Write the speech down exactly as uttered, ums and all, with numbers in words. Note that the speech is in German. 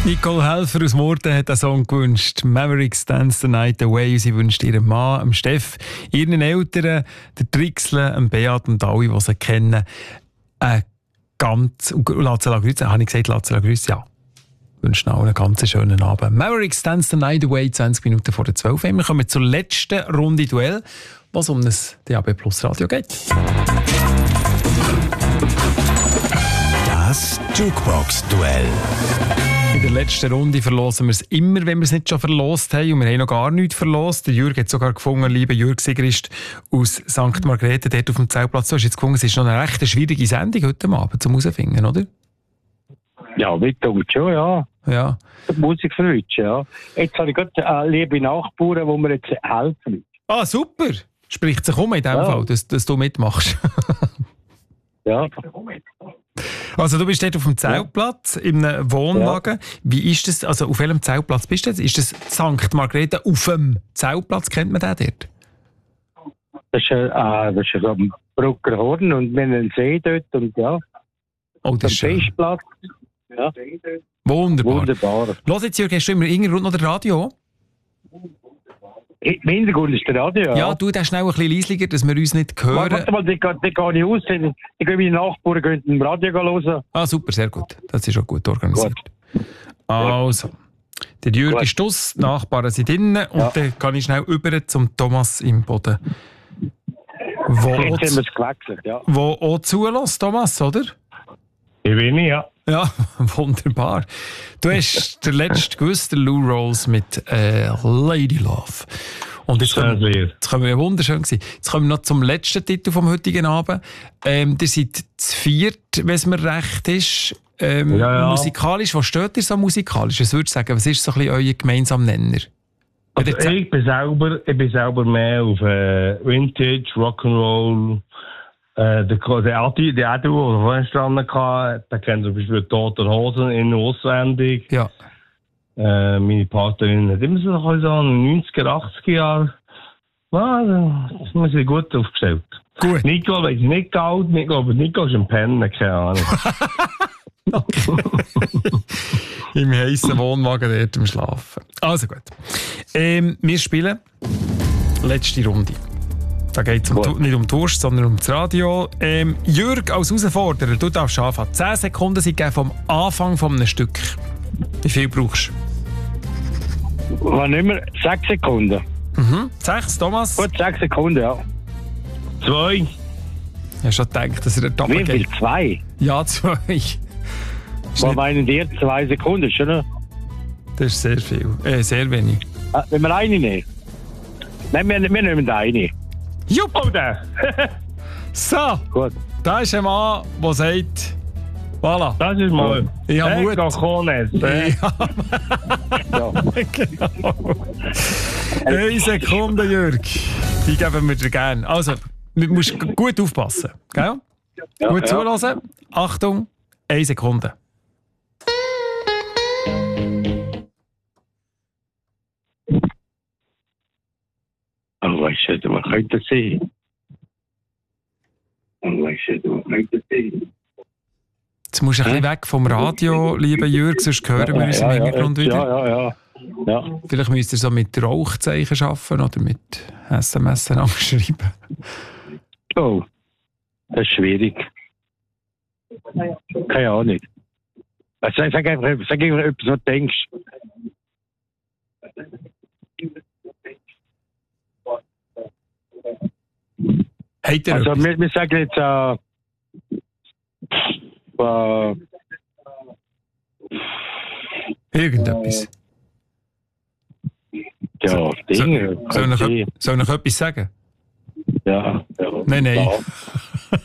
Nicole Helfer aus Murten hat einen Song gewünscht. Mavericks Dance the Night Away. Sie wünscht ihrem Mann, dem Steff, ihren Eltern, der Trixle, dem Beat und alle, die sie kennen, ein ganz... Und lässt sie grüßen. Habe ich gesagt, lässt sie grüßen? Ja. Wünscht ihnen einen ganz schönen Abend. Mavericks Dance the Night Away, zwanzig Minuten vor der zwölf. Wir kommen zur letzten Runde Duell, was um das D A B Plus Radio geht. Das Jukebox-Duell. In der letzten Runde verlosen wir es immer, wenn wir es nicht schon verlost haben. Und wir haben noch gar nichts verlost. Der Jürg hat sogar gefunden, lieber Jürg Sigrist aus Sankt Margrethe, dort auf dem Zeltplatz. Du hast jetzt gefunden, es ist noch eine recht schwierige Sendung heute Abend zum herausfinden, oder? Ja, mit schon, ja. Ja. Die Musik verwünscht, ja. Jetzt habe ich gerade äh, liebe Nachbarn, die mir jetzt helfen. Ah, super. Spricht sich um in dem ja. Fall, dass, dass du mitmachst. Ja. Also du bist dort auf dem Zeltplatz, ja. in einem Wohnwagen. Ja. Wie ist das, also auf welchem Zeltplatz bist du jetzt? Ist das Sankt Margrethe auf dem Zeltplatz? Kennt man den dort? Das ist, äh, das ist am Brucker Horn und wir haben einen See dort und ja. Oh, das ist schön. Fischplatz. Ja. Wunderbar. Wunderbar. Los jetzt, Jürg, hast du immer irgendwo noch das Radio? Im Hintergrund ist der Radio, ja. Ja, du, der schnell ein bisschen leislicher, dass wir uns nicht hören. Warte mal, die, die gehe ich aus. Die, die gehen meine Nachbarn gehen im Radio hören. Ah, super, sehr gut. Das ist auch gut organisiert. Gut. Also, der Jürg gut. ist aus, die Nachbarn sind drinnen und ja. dann kann ich schnell über zum Thomas im Boden. Wo Jetzt haben wir es gewechselt, ja. Wo auch zulässt, Thomas, oder? Ich bin ich, ja. Ja, wunderbar. Du hast der letzte gewusst, der Lou Rolls mit äh, Lady Love. Und jetzt kommen, jetzt kommen wir wunderschön gewesen. Jetzt kommen wir noch zum letzten Titel vom heutigen Abend. Ähm, ihr seid zu viert, wenn es mir recht ist. Ähm, ja, ja. Musikalisch, was steht ihr so musikalisch? Was würdest du sagen, was ist so ein bisschen euer gemeinsamer Nenner? Also ich, bin selber, ich bin selber mehr auf äh, Vintage, Rock'n'Roll. Äh, der, der Adi, der Adi, der vorhin dran hatte, der kennt zum Beispiel Tote Hosen in- und auswendig. Ja. Äh, meine Partnerin hat immer so neunziger, achtziger Jahre. Ja, das muss ich gut aufgestellt. Gut. Nico weiß nicht alt, ich glaube, Nico ist ein Penner, keine Ahnung. Im heissen Wohnwagen dort im Schlafen. Also gut. Ähm, wir spielen letzte Runde. Da geht es um, nicht um Durst, sondern um das Radio. Ähm, Jürg als Herausforderer, du darfst anfangen. Zehn Sekunden sind vom Anfang von einem Stück. Wie viel brauchst du? Wann immer? Sechs Sekunden. Mhm. Sechs, Thomas? Gut, sechs Sekunden, ja. Zwei. Ich habe schon gedacht, dass er den Doppel geht. Wie viel? Zwei? Ja, zwei. Was meinen dir? Zwei Sekunden, schon? Das ist sehr viel. Äh, sehr wenig. Ah, wenn wir eine nehmen? Nein, wir, wir nehmen eine. Jupp! Oh, der! So! Gut. Da ist ein Mann, der sagt, voilà. Das ist mal. Ich habe Mut. Hey, ja. Genau. Eine Sekunde, Jürg. Die geben wir dir gerne. Also, du musst gut aufpassen. Gell? Ja, gut ja. Zuhören. Achtung, eine Sekunde. Oh, weißt du, man könnte es sehen. Oh, weißt du, man könnte es sehen. Jetzt musst du ein bisschen weg vom Radio, lieber Jürg, sonst hören wir uns ja, im Hintergrund ja, wieder. Ja, ja, ja. ja. Vielleicht müsst ihr so mit Rauchzeichen arbeiten oder mit S M S schreiben. Oh, das ist schwierig. Keine Ahnung. Also, sag einfach, sag einfach etwas, was du denkst. Hat er also, wir, wir sagen jetzt, äh, äh, irgendetwas. Ja, Dinge. So, soll, ich, soll ich etwas sagen? Ja. ja. Nein, nein. Ja.